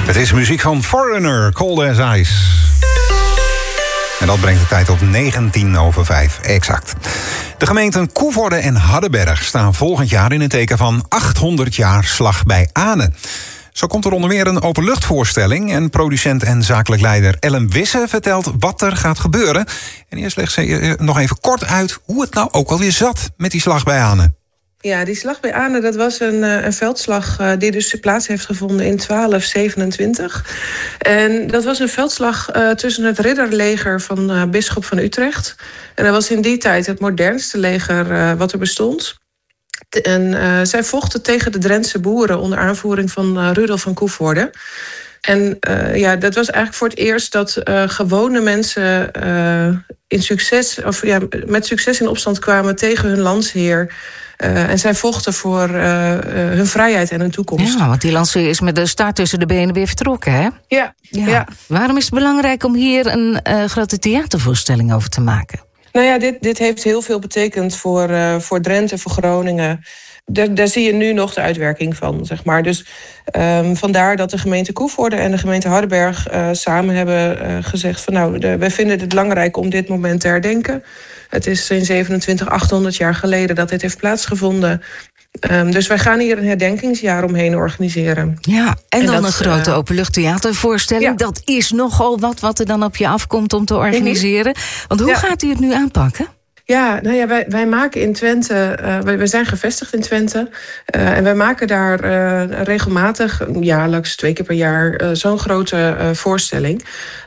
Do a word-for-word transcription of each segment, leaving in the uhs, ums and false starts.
Het is muziek van Foreigner, Cold as Ice. En dat brengt de tijd op negentien over vijf, exact. De gemeenten Koevoorde en Hardenberg staan volgend jaar in het teken van achthonderd jaar Slag bij Ane. Zo komt er onder meer een openluchtvoorstelling en producent en zakelijk leider Ellen Wisse vertelt wat er gaat gebeuren. En eerst legt ze nog even kort uit hoe het nou ook alweer zat met die Slag bij Ane. Ja, die Slag bij Ane, dat was een, een veldslag uh, die dus plaats heeft gevonden in twaalf zevenentwintig. En dat was een veldslag uh, tussen het ridderleger van uh, bisschop van Utrecht. En dat was in die tijd het modernste leger uh, wat er bestond. En uh, zij vochten tegen de Drentse boeren onder aanvoering van uh, Rudolf van Koevoorde. En uh, ja, dat was eigenlijk voor het eerst dat uh, gewone mensen uh, in succes, of, ja, met succes in opstand kwamen tegen hun landsheer. Uh, en zij vochten voor uh, uh, hun vrijheid en hun toekomst. Ja, want die landsheer is met de staart tussen de benen weer vertrokken, hè? Ja. ja. ja. Waarom is het belangrijk om hier een uh, grote theatervoorstelling over te maken? Nou ja, dit, dit heeft heel veel betekend voor, uh, voor Drenthe, voor Groningen. Daar, daar zie je nu nog de uitwerking van, zeg maar. Dus um, vandaar dat de gemeente Koevoorde en de gemeente Hardenberg uh, samen hebben uh, gezegd van nou, de, wij vinden het belangrijk om dit moment te herdenken. Het is in zevenentwintig, achthonderd jaar geleden dat dit heeft plaatsgevonden. Um, dus wij gaan hier een herdenkingsjaar omheen organiseren. Ja, en, en dan dat, een grote uh, openluchttheatervoorstelling. Ja. Dat is nogal wat wat er dan op je afkomt om te organiseren. Want hoe ja. gaat u het nu aanpakken? Ja, nou ja, wij, wij maken in Twente, uh, wij, wij zijn gevestigd in Twente. Uh, en wij maken daar uh, regelmatig, jaarlijks, twee keer per jaar, uh, zo'n grote uh, voorstelling.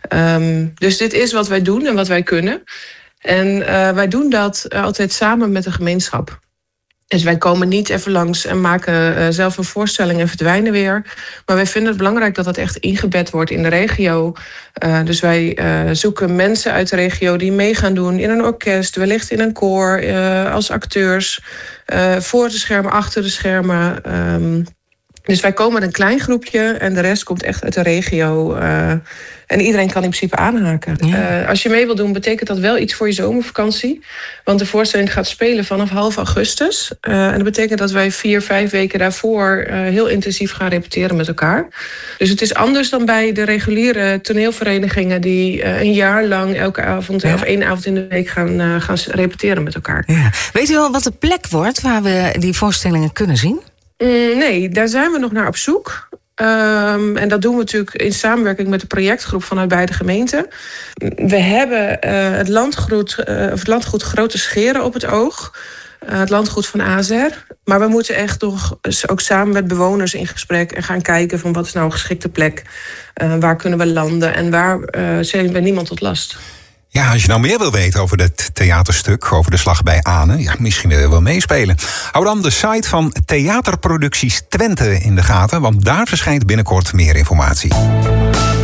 Um, dus dit is wat wij doen en wat wij kunnen. En uh, wij doen dat uh, altijd samen met de gemeenschap. Dus wij komen niet even langs en maken uh, zelf een voorstelling en verdwijnen weer. Maar wij vinden het belangrijk dat dat echt ingebed wordt in de regio. Uh, dus wij uh, zoeken mensen uit de regio die mee gaan doen in een orkest, wellicht in een koor, uh, als acteurs, uh, voor de schermen, achter de schermen. Um, dus wij komen met een klein groepje en de rest komt echt uit de regio. Uh, en iedereen kan in principe aanhaken. Ja. Uh, als je mee wil doen, betekent dat wel iets voor je zomervakantie. Want de voorstelling gaat spelen vanaf half augustus. Uh, en dat betekent dat wij vier, vijf weken daarvoor uh, heel intensief gaan repeteren met elkaar. Dus het is anders dan bij de reguliere toneelverenigingen die uh, een jaar lang elke avond ja. of één avond in de week gaan, uh, gaan repeteren met elkaar. Ja. Weet u al wat de plek wordt waar we die voorstellingen kunnen zien? Mm, nee, daar zijn we nog naar op zoek. Um, en dat doen we natuurlijk in samenwerking met de projectgroep vanuit beide gemeenten. We hebben uh, het, landgoed, uh, of het landgoed Grote Scheren op het oog. Uh, het landgoed van A Z R. Maar we moeten echt nog ook samen met bewoners in gesprek en gaan kijken van wat is nou een geschikte plek. Uh, waar kunnen we landen en waar uh, zijn we niemand tot last. Ja, als je nou meer wil weten over het theaterstuk, over de Slag bij Ane, ja, misschien wil je wel meespelen. Hou dan de site van Theaterproducties Twente in de gaten, want daar verschijnt binnenkort meer informatie.